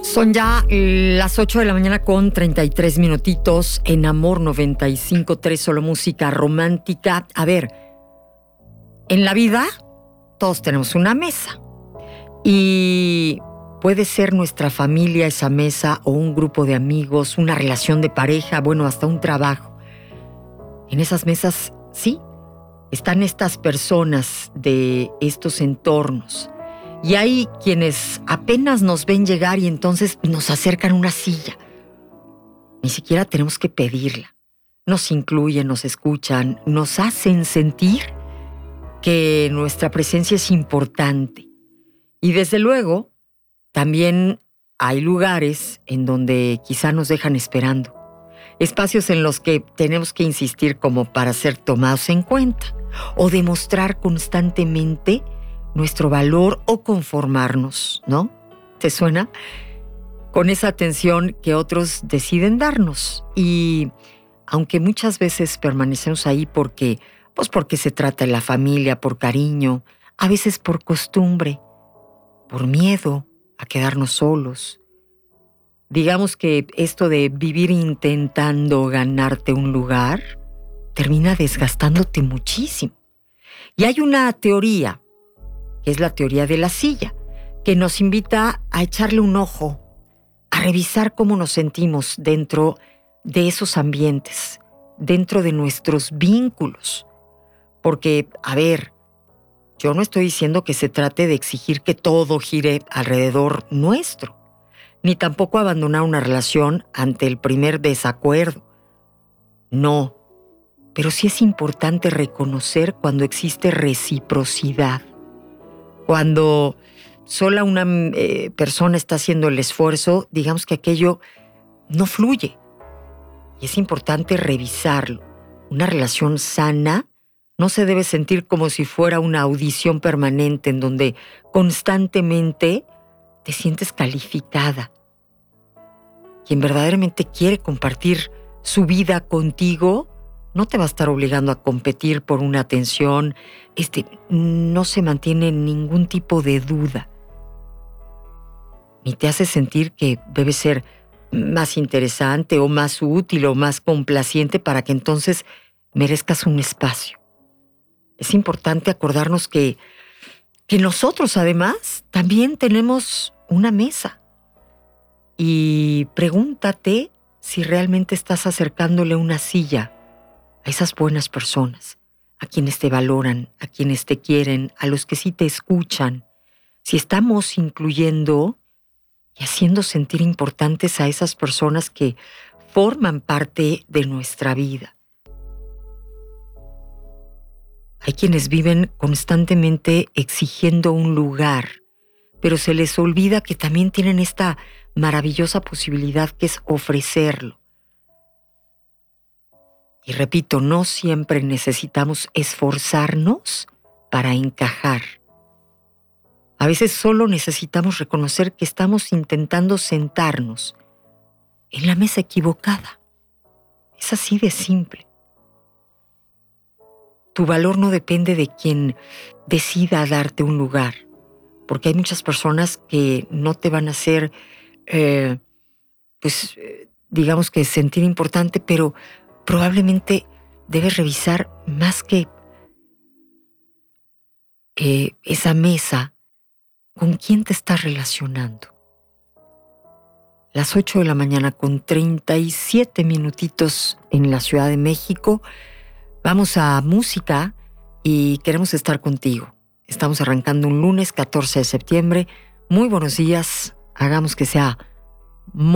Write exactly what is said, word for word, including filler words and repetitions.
Son ya las ocho de la mañana con treinta y tres minutitos en Amor noventa y cinco punto tres, solo música romántica. A ver, en la vida todos tenemos una mesa y puede ser nuestra familia esa mesa o un grupo de amigos, una relación de pareja, bueno, hasta un trabajo. En esas mesas, sí, están estas personas de estos entornos. Y hay quienes apenas nos ven llegar y entonces nos acercan una silla. Ni siquiera tenemos que pedirla. Nos incluyen, nos escuchan, nos hacen sentir que nuestra presencia es importante. Y desde luego, también hay lugares en donde quizá nos dejan esperando. Espacios en los que tenemos que insistir como para ser tomados en cuenta o demostrar constantemente nuestro valor o conformarnos, ¿no? ¿Te suena? Con esa atención que otros deciden darnos. Y aunque muchas veces permanecemos ahí porque, pues porque se trata de la familia, por cariño, a veces por costumbre, por miedo a quedarnos solos. Digamos que esto de vivir intentando ganarte un lugar termina desgastándote muchísimo. Y hay una teoría, que es la teoría de la silla, que nos invita a echarle un ojo, a revisar cómo nos sentimos dentro de esos ambientes, dentro de nuestros vínculos. Porque, a ver, yo no estoy diciendo que se trate de exigir que todo gire alrededor nuestro, ni tampoco abandonar una relación ante el primer desacuerdo. No, pero sí es importante reconocer cuando existe reciprocidad. Cuando sola una eh, persona está haciendo el esfuerzo, digamos que aquello no fluye. Y es importante revisarlo. Una relación sana no se debe sentir como si fuera una audición permanente en donde constantemente te sientes calificada. Quien verdaderamente quiere compartir su vida contigo no te va a estar obligando a competir por una atención. Este, no se mantiene ningún tipo de duda. Ni te hace sentir que debe ser más interesante o más útil o más complaciente para que entonces merezcas un espacio. Es importante acordarnos que, que nosotros además también tenemos una mesa. Y pregúntate si realmente estás acercándole una silla a esas buenas personas, a quienes te valoran, a quienes te quieren, a los que sí te escuchan. Si estamos incluyendo y haciendo sentir importantes a esas personas que forman parte de nuestra vida. Hay quienes viven constantemente exigiendo un lugar, pero se les olvida que también tienen esta maravillosa posibilidad que es ofrecerlo. Y repito, no siempre necesitamos esforzarnos para encajar. A veces solo necesitamos reconocer que estamos intentando sentarnos en la mesa equivocada. Es así de simple. Tu valor no depende de quien decida darte un lugar, porque hay muchas personas que no te van a hacer, eh, pues, eh, digamos que sentir importante, pero probablemente debes revisar más que eh, esa mesa, con quién te estás relacionando. Las ocho de la mañana con treinta y siete minutitos en la Ciudad de México. Vamos a música y queremos estar contigo. Estamos arrancando un lunes catorce de septiembre. Muy buenos días. Hagamos que sea muy